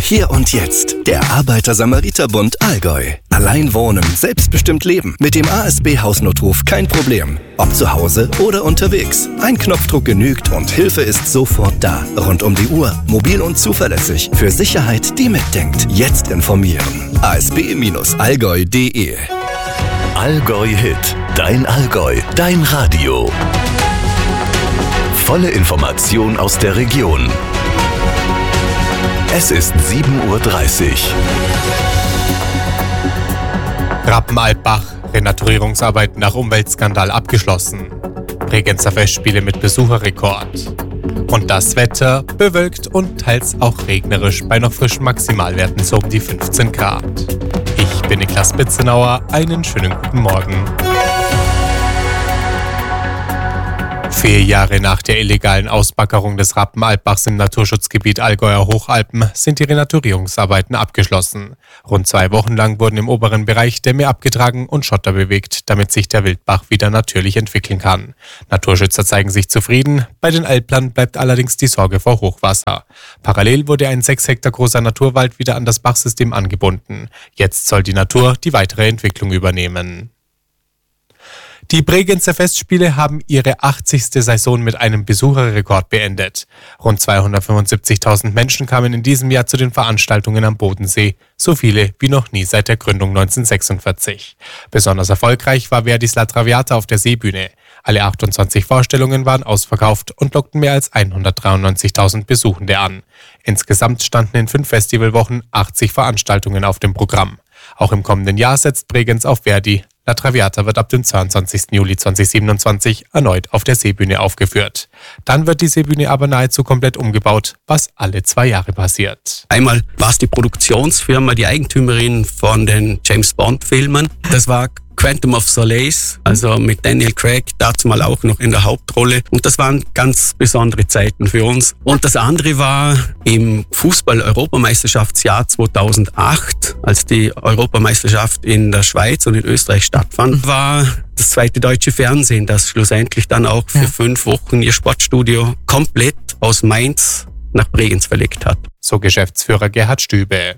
Hier und Jetzt. Der Arbeiter-Samariter-Bund Allgäu. Allein wohnen, selbstbestimmt leben. Mit dem ASB-Hausnotruf kein Problem. Ob zu Hause oder unterwegs. Ein Knopfdruck genügt und Hilfe ist sofort da. Rund um die Uhr, mobil und zuverlässig. Für Sicherheit, die mitdenkt. Jetzt informieren. asb-allgäu.de. Allgäu Hit. Dein Allgäu. Dein Radio. Volle Information aus der Region. Es ist 7:30 Uhr. Rappen-Alpbach. Renaturierungsarbeiten nach Umweltskandal abgeschlossen. Bregenzer Festspiele mit Besucherrekord. Und das Wetter bewölkt und teils auch regnerisch bei noch frischen Maximalwerten so um die 15 Grad. Ich bin Niklas Bitzenauer. Einen schönen guten Morgen. 4 Jahre nach der illegalen Ausbaggerung des Rappen-Alpbachs im Naturschutzgebiet Allgäuer Hochalpen sind die Renaturierungsarbeiten abgeschlossen. Rund 2 Wochen lang wurden im oberen Bereich Dämme abgetragen und Schotter bewegt, damit sich der Wildbach wieder natürlich entwickeln kann. Naturschützer zeigen sich zufrieden, bei den Alplern bleibt allerdings die Sorge vor Hochwasser. Parallel wurde ein 6 Hektar großer Naturwald wieder an das Bachsystem angebunden. Jetzt soll die Natur die weitere Entwicklung übernehmen. Die Bregenzer Festspiele haben ihre 80. Saison mit einem Besucherrekord beendet. Rund 275.000 Menschen kamen in diesem Jahr zu den Veranstaltungen am Bodensee, so viele wie noch nie seit der Gründung 1946. Besonders erfolgreich war Verdis La Traviata auf der Seebühne. Alle 28 Vorstellungen waren ausverkauft und lockten mehr als 193.000 Besuchende an. Insgesamt standen in 5 Festivalwochen 80 Veranstaltungen auf dem Programm. Auch im kommenden Jahr setzt Bregenz auf Verdi. La Traviata wird ab dem 22. Juli 2027 erneut auf der Seebühne aufgeführt. Dann wird die Seebühne aber nahezu komplett umgebaut, was alle 2 Jahre passiert. Einmal war es die Produktionsfirma, die Eigentümerin von den James-Bond-Filmen. Das war Quantum of Solace, also mit Daniel Craig, dazu mal auch noch in der Hauptrolle. Und das waren ganz besondere Zeiten für uns. Und das andere war im Fußball-Europameisterschaftsjahr 2008, als die Europameisterschaft in der Schweiz und in Österreich stattfand, war das zweite deutsche Fernsehen, das schlussendlich dann auch für 5 Wochen ihr Sportstudio komplett aus Mainz nach Bregenz verlegt hat. So Geschäftsführer Gerhard Stübe.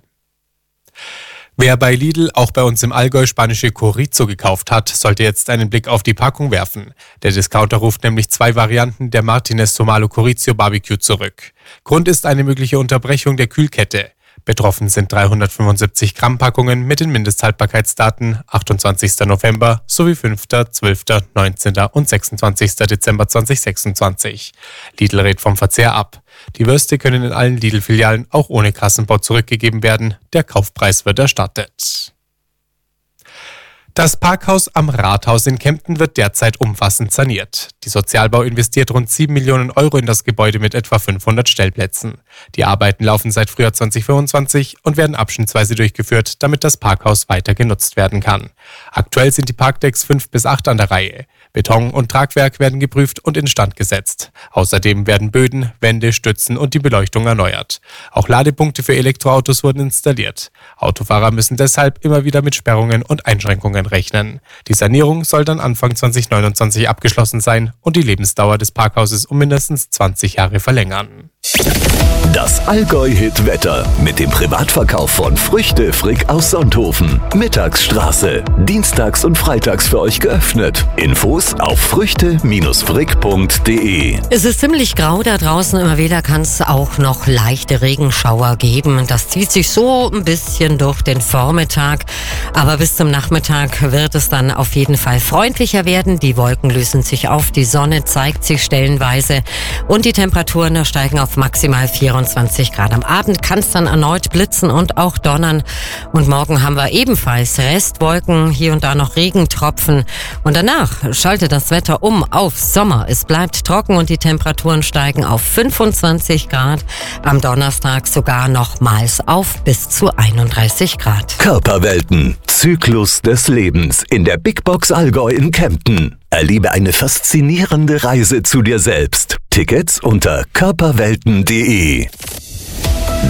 Wer bei Lidl auch bei uns im Allgäu spanische Chorizo gekauft hat, sollte jetzt einen Blick auf die Packung werfen. Der Discounter ruft nämlich 2 Varianten der Martinez Somalo Chorizo Barbecue zurück. Grund ist eine mögliche Unterbrechung der Kühlkette. Betroffen sind 375 Gramm Packungen mit den Mindesthaltbarkeitsdaten 28. November sowie 5., 12., 19. und 26. Dezember 2026. Lidl rät vom Verzehr ab. Die Würste können in allen Lidl-Filialen auch ohne Kassenbon zurückgegeben werden. Der Kaufpreis wird erstattet. Das Parkhaus am Rathaus in Kempten wird derzeit umfassend saniert. Die Sozialbau investiert rund 7 Millionen Euro in das Gebäude mit etwa 500 Stellplätzen. Die Arbeiten laufen seit Frühjahr 2025 und werden abschnittsweise durchgeführt, damit das Parkhaus weiter genutzt werden kann. Aktuell sind die Parkdecks 5 bis 8 an der Reihe. Beton und Tragwerk werden geprüft und instand gesetzt. Außerdem werden Böden, Wände, Stützen und die Beleuchtung erneuert. Auch Ladepunkte für Elektroautos wurden installiert. Autofahrer müssen deshalb immer wieder mit Sperrungen und Einschränkungen rechnen. Die Sanierung soll dann Anfang 2029 abgeschlossen sein und die Lebensdauer des Parkhauses um mindestens 20 Jahre verlängern. Das Allgäu-Hit-Wetter mit dem Privatverkauf von Früchte Frick aus Sonthofen. Mittagsstraße. Dienstags und freitags für euch geöffnet. Infos auf früchte-frick.de. Es ist ziemlich grau da draußen. Immer wieder kann es auch noch leichte Regenschauer geben. Das zieht sich so ein bisschen durch den Vormittag. Aber bis zum Nachmittag wird es dann auf jeden Fall freundlicher werden. Die Wolken lösen sich auf, die Sonne zeigt sich stellenweise und die Temperaturen steigen auf maximal 24 Grad. Am Abend kann es dann erneut blitzen und auch donnern. Und morgen haben wir ebenfalls Restwolken, hier und da noch Regentropfen. Und danach schaltet das Wetter um auf Sommer. Es bleibt trocken und die Temperaturen steigen auf 25 Grad. Am Donnerstag sogar nochmals auf bis zu 31 Grad. Körperwelten. Zyklus des Lebens in der Big Box Allgäu in Kempten. Erlebe eine faszinierende Reise zu dir selbst. Tickets unter körperwelten.de.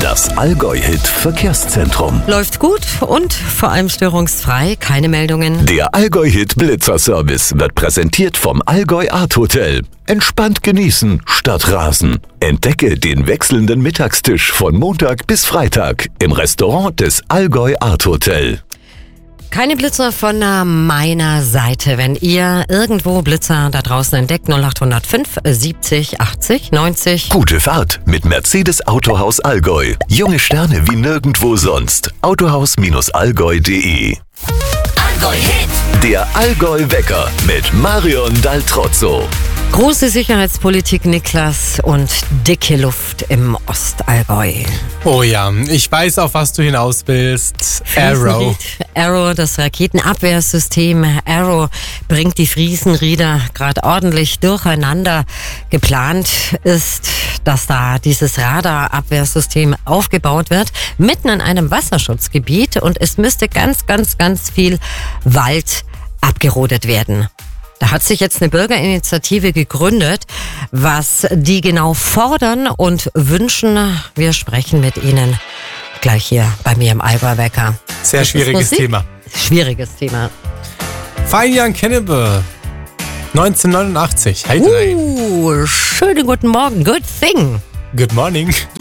Das Allgäu-Hit Verkehrszentrum. Läuft gut und vor allem störungsfrei, keine Meldungen. Der Allgäu-Hit Blitzerservice wird präsentiert vom Allgäu Art Hotel. Entspannt genießen statt rasen. Entdecke den wechselnden Mittagstisch von Montag bis Freitag im Restaurant des Allgäu Art Hotel. Keine Blitzer von meiner Seite. Wenn ihr irgendwo Blitzer da draußen entdeckt, 0805 70 80 90. Gute Fahrt mit Mercedes Autohaus Allgäu. Junge Sterne wie nirgendwo sonst. Autohaus-allgäu.de. Allgäu-Hit. Der Allgäu-Wecker mit Marion Daltrozzo. Große Sicherheitspolitik, Niklas, und dicke Luft im Ostallgäu. Oh ja, ich weiß, auf was du hinaus willst. Arrow. Arrow, das Raketenabwehrsystem. Arrow bringt die Friesenrieder gerade ordentlich durcheinander. Geplant ist, dass da dieses Radarabwehrsystem aufgebaut wird, mitten in einem Wasserschutzgebiet, und es müsste ganz viel Wald abgerodet werden. Da hat sich jetzt eine Bürgerinitiative gegründet, was die genau fordern und wünschen. Wir sprechen mit Ihnen gleich hier bei mir im Allgäu-Wecker. Sehr schwieriges Thema. Schwieriges Thema. Fine Young Cannibal, 1989. Hey, Schönen guten Morgen. Good thing. Good morning.